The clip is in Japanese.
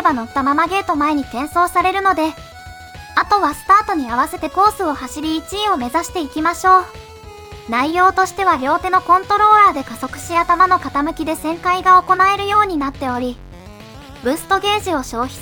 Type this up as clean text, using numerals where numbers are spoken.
れば乗ったままゲート前に転送されるので、あとはスタートに合わせてコースを走り1位を目指していきましょう。内容としては両手のコントローラーで加速し頭の傾きで旋回が行えるようになっており、ブーストゲージを消費